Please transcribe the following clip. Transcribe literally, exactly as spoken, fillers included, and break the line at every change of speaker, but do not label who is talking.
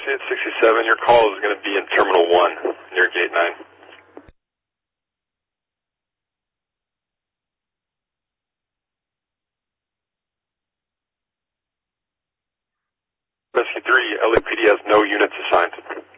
eight sixty-seven, your call is going to be in Terminal one near Gate nine. Rescue three, L A P D has no units assigned.